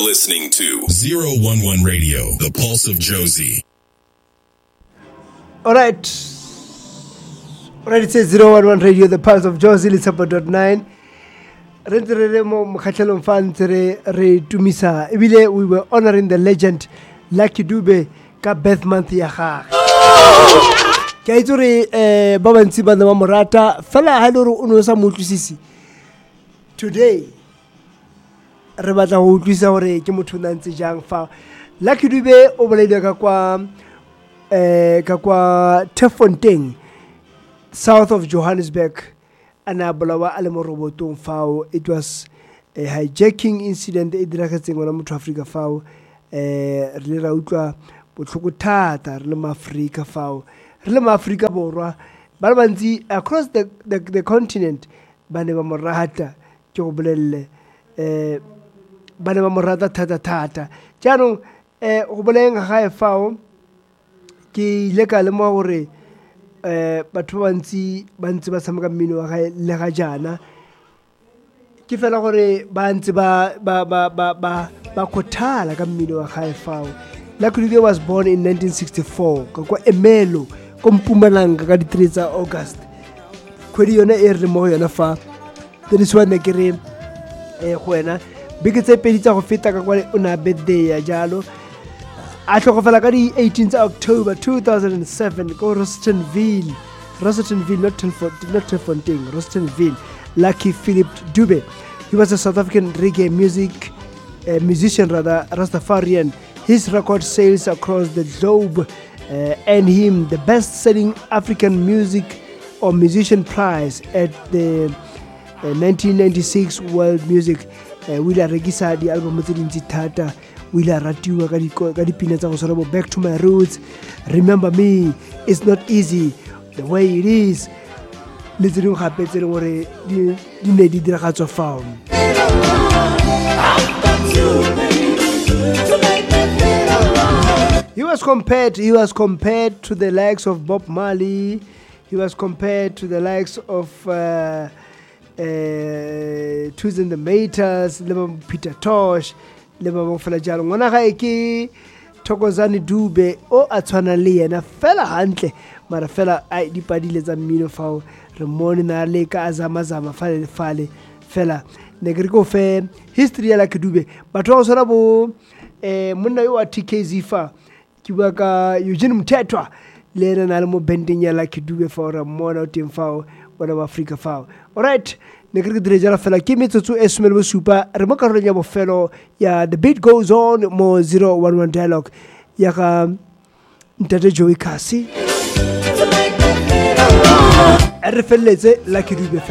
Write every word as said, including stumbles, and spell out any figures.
listening to zero one one Radio, the pulse of Jozi. All right. All right, it says zero one one Radio, the pulse of Jozi, Litsapa dot nine. Re re mo mokhatlelong fa ntse re re tumisa ebile we were honoring the legend Lucky Dube ka birth month ya gagwe. Ke a itse re eh ba bantsi ba nna morata fela ha le re o no sa motlisisi today re batla go utlwisa gore ke motho na ntse jang fa Lucky Dube o bolele ka kwa eh ka kwa Tefontein south of Johannesburg ana bolawa a le mo robotong fao. It was a hijacking incident e diragetseng gona mo Africa fao eh re le ra utlwa botlhoko thata re le ma Africa fao re le ma Africa borwa ba bantsi across the the, the continent ba ne ba morata ke go bolelle eh ba ne ba morata thata thata jaanong eh go bolenga ga e fao ke ile ka le mo gore eh batho ba bantsi ba ntse ba samaka mmino wa ga le ga jana ke fela gore ba ntse ba ba ba ba ba ba khothala ka mmino wa ga e fao. Lucky Dube was born in nineteen sixty-four ka kwa Emelo ko Mpumalanga ka di three tsa August kgwedi yona e re mo yona fa there is one ke re eh go wena beke tse pedi tsa go feta ka kwa o na birthday ya jalo a tlhogofela ka di eighteenth October two thousand seven ko Rustenville Rustenville not Telfort not Telfontein Rustenville. Lucky Philip Dube, he was a South African reggae music uh, musician rather Rastafarian. His record sales across the globe uh, earned him the best-selling African music or musician prize at the uh, nineteen ninety-six World Music. Uh, Wila regisa di album tse dintsi thata wila ratiwa ka di ka di pina tsa go swana bo Back to My Roots, Remember Me, It's Not Easy, The Way It Is le tse dingwe gape tse leng gore di ne di diragatswa fao. He was compared he was compared to the likes of Bob Marley. He was compared to the likes of uh, uh, Twins and the Maters, le Peter Tosh, le ba mo fela jalo ngwana ga e ke Thokozani Dube o a tshwana le yena fela hantle mara fela ai di padile tsa mmino fao re mone na le ka azama zama fale fale fela ne ke re go fe history ya Lucky Dube batho ba sona bo eh monna yo wa T K Zifa ke bua ka Eugene Mthethwa le ena na le mo bending ya Lucky Dube for a mona o teng fao bona ba Africa fao. All right, ne ke re dire jala fela ke metsotso e somele bo supa re mo ka rolo ya bo felo ya The Beat Goes On mo zero one one Dialogue ya ka Ntate Joey Kasi re felletse Lucky Dube.